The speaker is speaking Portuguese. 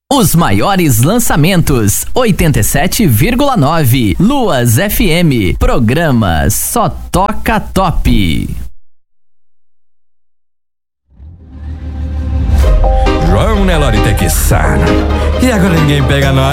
Os maiores lançamentos, 87,9. Luas FM, programa Só Toca Top. João Nelore Texano. E agora ninguém pega nós.